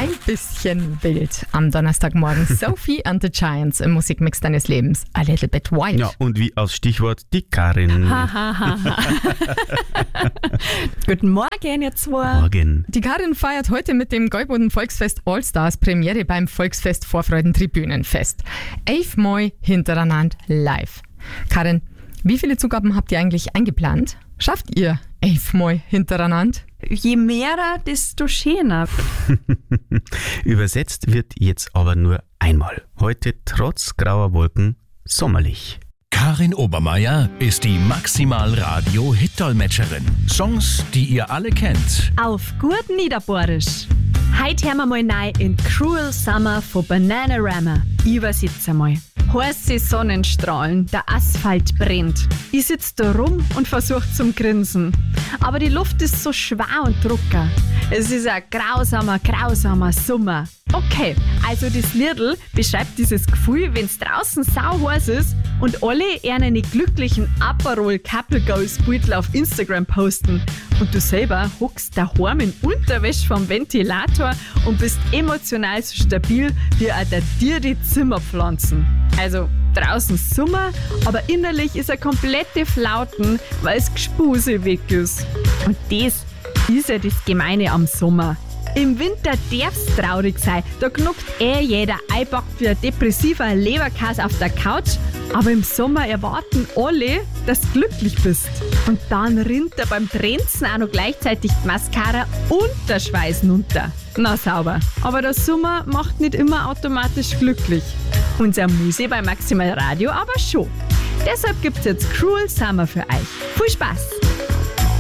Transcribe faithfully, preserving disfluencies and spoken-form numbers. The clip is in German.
Ein bisschen wild am Donnerstagmorgen. Sophie and the Giants im Musikmix deines Lebens. A little bit wild. Ja, und wie aus Stichwort die Karin. Guten Morgen, ihr zwei. Morgen. Die Karin feiert heute mit dem Gäuboden Volksfest Allstars Premiere beim Volksfest Vorfreuden Tribünenfest. Elfmal hintereinander live. Karin, wie viele Zugaben habt ihr eigentlich eingeplant? Schafft ihr elfmal hintereinander? Je mehrer, desto schöner. Übersetzt wird jetzt aber nur einmal. Heute trotz grauer Wolken sommerlich. Karin Obermeier ist die Maximal-Radio-Hit-Dolmetscherin. Songs, die ihr alle kennt. Auf gut Niederbohrisch. Heute hören wir mal rein in Cruel Summer von Bananarama. Ich übersetze mal. Heiße Sonnenstrahlen, der Asphalt brennt. Ich sitze da rum und versuche zum Grinsen. Aber die Luft ist so schwer und drucker. Es ist ein grausamer, grausamer Sommer. Okay, also das Liedl beschreibt dieses Gefühl, wenn es draußen sau heiß ist und alle einen glücklichen Aperol Couple Goals Beutel auf Instagram posten. Und du selber hockst daheim in Unterwäsche vom Ventilator und bist emotional so stabil wie auch der dir die Zimmerpflanzen. Also draußen Sommer, aber innerlich ist er komplette Flauten, weil es Gespuse weg ist. Und das ist ja das Gemeine am Sommer. Im Winter darf's traurig sein, da knuckt eh jeder einpackt wie ein depressiver Leberkäse auf der Couch, aber im Sommer erwarten alle, dass du glücklich bist. Und dann rinnt er beim Trenzen auch noch gleichzeitig die Mascara und der Schweiß runter. Na sauber. Aber der Sommer macht nicht immer automatisch glücklich. Unser Musi bei Maximal Radio aber schon. Deshalb gibt's jetzt Cruel Summer für euch. Viel Spaß!